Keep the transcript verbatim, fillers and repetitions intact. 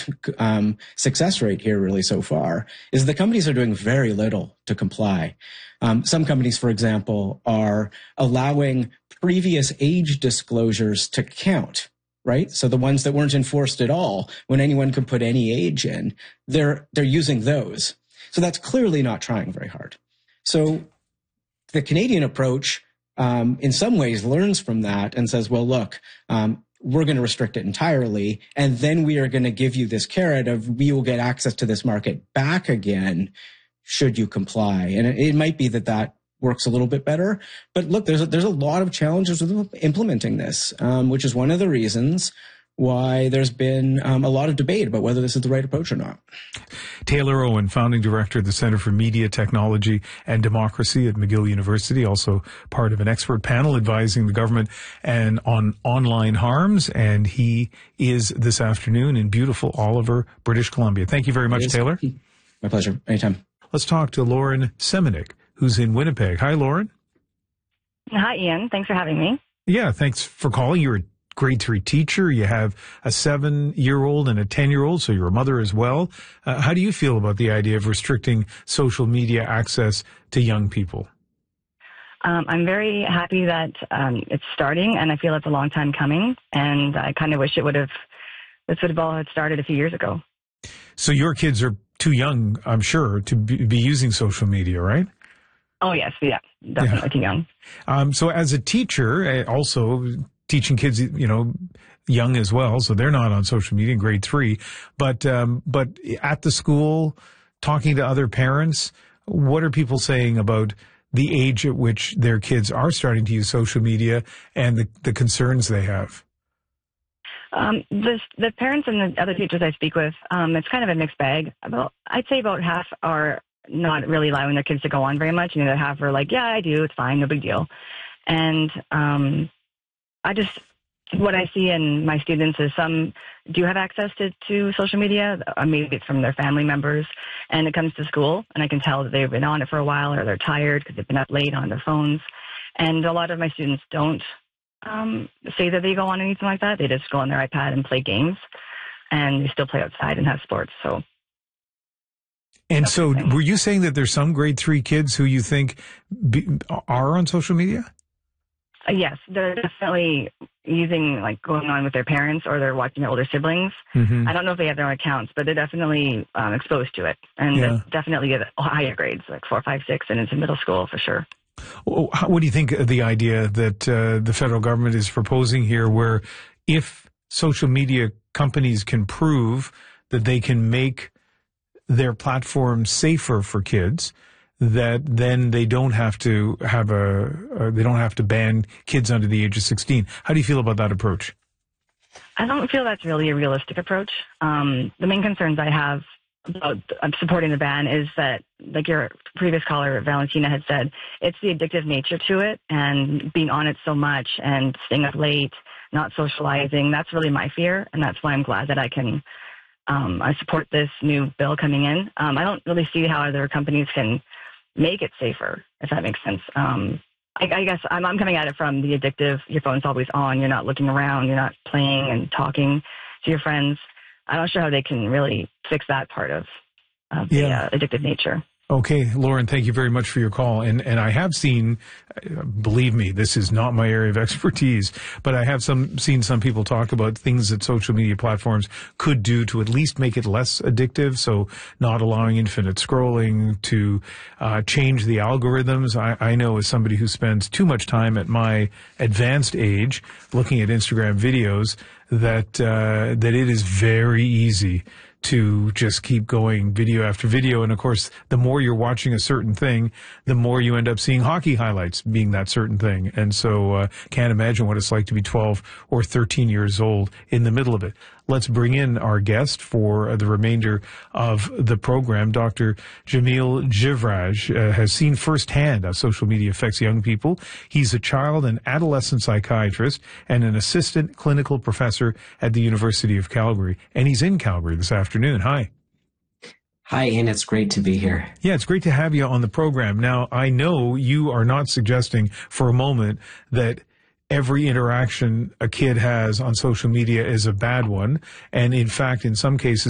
um, success rate here really so far is the companies are doing very little to comply. Um, some companies, for example, are allowing previous age disclosures to count, right? So the ones that weren't enforced at all, when anyone could put any age in, they're, they're using those. So that's clearly not trying very hard. So the Canadian approach, um, in some ways learns from that and says, well, look, um, we're going to restrict it entirely. And then we are going to give you this carrot of we will get access to this market back again should you comply. And it, it might be that that works a little bit better. But look, there's a, there's a lot of challenges with implementing this, um, which is one of the reasons why there's been um, a lot of debate about whether this is the right approach or not. Taylor Owen, founding director of the Center for Media Technology and Democracy at McGill University, also part of an expert panel advising the government and on online harms. And he is this afternoon in beautiful Oliver, British Columbia. Thank you very much, Taylor. My pleasure. Anytime. Let's talk to Lauren Semenuk, who's in Winnipeg. Hi, Lauren. Hi, Ian. Thanks for having me. Yeah, thanks for calling. You're a grade three teacher. You have a seven-year-old and a ten-year-old, so you're a mother as well. Uh, how do you feel about the idea of restricting social media access to young people? Um, I'm very happy that um, it's starting, and I feel it's a long time coming, and I kind of wish it would have, this would have all had started a few years ago. So your kids are too young, I'm sure, to be, be using social media, right? Oh, yes. Yeah, definitely yeah. Too young. Um, so as a teacher, also teaching kids, you know, young as well, so they're not on social media in grade three, but, um, but at the school, talking to other parents, what are people saying about the age at which their kids are starting to use social media and the, the concerns they have? Um, the, the parents and the other teachers I speak with, um, it's kind of a mixed bag. About, I'd say about half are not really allowing their kids to go on very much. And the other half are like, yeah, I do. It's fine. No big deal. And um, I just, what I see in my students is some do have access to, to social media. Uh, maybe it's from their family members. And it comes to school. And I can tell that they've been on it for a while or they're tired because they've been up late on their phones. And a lot of my students don't Um, say that they go on anything like that. They just go on their iPad and play games, and they still play outside and have sports. So, and so, were you saying that there's some grade three kids who you think be, are on social media? Uh, yes, they're definitely using, like, going on with their parents or they're watching their older siblings. Mm-hmm. I don't know if they have their own accounts, but they're definitely um, exposed to it, and yeah. They definitely get higher grades, like four, five, six, and into middle school for sure. What do you think of the idea that uh, the federal government is proposing here, where if social media companies can prove that they can make their platform safer for kids, that then they don't have to have a, uh, they don't have to ban kids under the age of sixteen? How do you feel about that approach? I don't feel that's really a realistic approach. Um, the main concerns I have about supporting the ban is that, like your previous caller, Valentina, had said, it's the addictive nature to it and being on it so much and staying up late, not socializing. That's really my fear, and that's why I'm glad that I can um, I support this new bill coming in. Um, I don't really see how other companies can make it safer, if that makes sense. Um, I, I guess I'm, I'm coming at it from the addictive, your phone's always on, you're not looking around, you're not playing and talking to your friends. I'm not sure how they can really fix that part of, of yeah. the uh, addictive nature. Okay, Lauren, thank you very much for your call. And and I have seen, uh, believe me, this is not my area of expertise, but I have some seen some people talk about things that social media platforms could do to at least make it less addictive. So not allowing infinite scrolling, to uh, change the algorithms. I, I know as somebody who spends too much time at my advanced age looking at Instagram videos, that uh, that it is very easy to just keep going video after video. And of course, the more you're watching a certain thing, the more you end up seeing hockey highlights being that certain thing. And so uh, can't imagine what it's like to be twelve or thirteen years old in the middle of it. Let's bring in our guest for the remainder of the program. Doctor Jamil Jivraj uh, has seen firsthand how social media affects young people. He's a child and adolescent psychiatrist and an assistant clinical professor at the University of Calgary. And he's in Calgary this afternoon. Hi. Hi, Ian. It's great to be here. Yeah, it's great to have you on the program. Now, I know you are not suggesting for a moment that every interaction a kid has on social media is a bad one. And in fact, in some cases,